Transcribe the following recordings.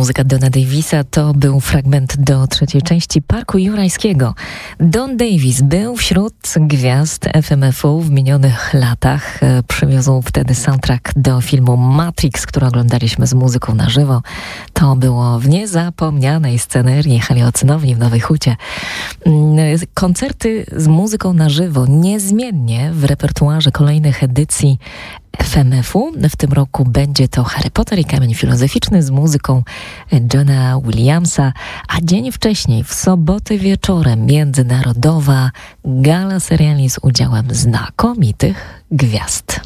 muzyka Dona Davisa to był fragment do trzeciej części Parku Jurajskiego. Don Davis był wśród gwiazd FMF-u w minionych latach. Przywiózł wtedy soundtrack do filmu Matrix, który oglądaliśmy z muzyką na żywo. To było w niezapomnianej scenerii heliocynowni w Nowej Hucie. Koncerty z muzyką na żywo niezmiennie w repertuarze kolejnych edycji FMF-u. W tym roku będzie to Harry Potter i Kamień Filozoficzny z muzyką Johna Williamsa, a dzień wcześniej, w sobotę wieczorem, międzynarodowa gala seriali z udziałem znakomitych gwiazd.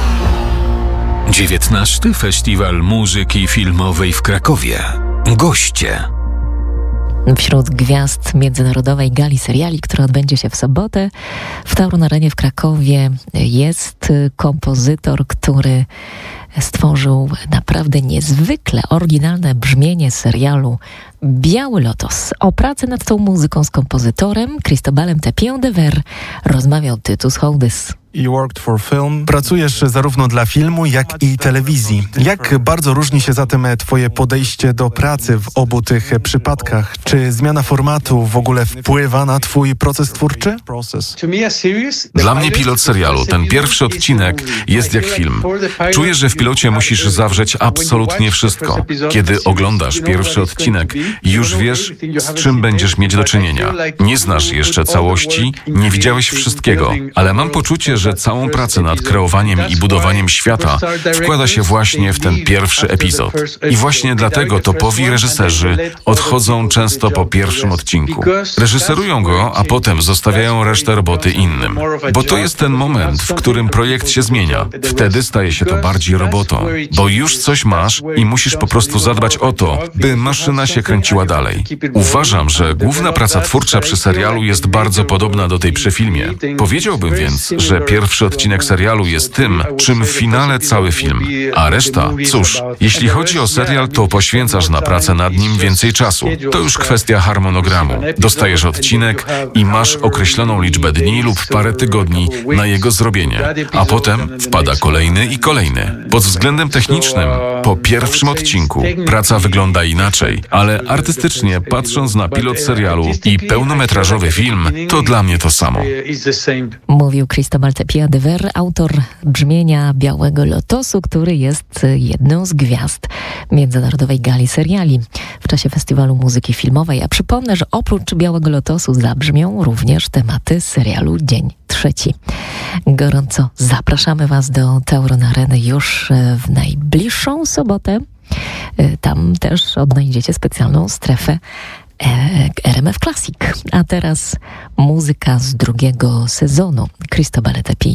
19. Festiwal Muzyki Filmowej w Krakowie. Goście. Wśród gwiazd międzynarodowej gali seriali, która odbędzie się w sobotę w Tauron Arenie w Krakowie, jest kompozytor, który stworzył naprawdę niezwykle oryginalne brzmienie serialu Biały Lotos. O pracy nad tą muzyką z kompozytorem Cristobalem Tapia de Ver rozmawiał Tytus Hołdys. Pracujesz zarówno dla filmu, jak i telewizji. Jak bardzo różni się zatem twoje podejście do pracy w obu tych przypadkach? Czy zmiana formatu w ogóle wpływa na twój proces twórczy? Dla mnie pilot serialu, ten pierwszy odcinek jest jak film. Czuję, że w pilocie musisz zawrzeć absolutnie wszystko. Kiedy oglądasz pierwszy odcinek, już wiesz, z czym będziesz mieć do czynienia. Nie znasz jeszcze całości, nie widziałeś wszystkiego, ale mam poczucie, że całą pracę nad kreowaniem i budowaniem świata wkłada się właśnie w ten pierwszy epizod. I właśnie dlatego topowi reżyserzy odchodzą często po pierwszym odcinku. Reżyserują go, a potem zostawiają resztę roboty innym. Bo to jest ten moment, w którym projekt się zmienia. Wtedy staje się to bardziej robotą. Bo już coś masz i musisz po prostu zadbać o to, by maszyna się kręciła dalej. Uważam, że główna praca twórcza przy serialu jest bardzo podobna do tej przy filmie. Powiedziałbym więc, że pierwszy odcinek serialu jest tym, czym w finale cały film. A reszta, cóż, jeśli chodzi o serial, to poświęcasz na pracę nad nim więcej czasu. To już kwestia harmonogramu. Dostajesz odcinek i masz określoną liczbę dni lub parę tygodni na jego zrobienie. A potem wpada kolejny i kolejny. Pod względem technicznym, po pierwszym odcinku praca wygląda inaczej, ale artystycznie, patrząc na pilot serialu i pełnometrażowy film, to dla mnie to samo. Mówił Cristobal Tapia de Ver, autor brzmienia Białego Lotosu, który jest jedną z gwiazd międzynarodowej gali seriali w czasie Festiwalu Muzyki Filmowej. A przypomnę, że oprócz Białego Lotosu zabrzmią również tematy serialu Dzień Trzeci. Gorąco zapraszamy Was do Tauron Areny już w najbliższą sobotę. Tam też odnajdziecie specjalną strefę RMF Classic. A teraz muzyka z drugiego sezonu Cristobala Tapii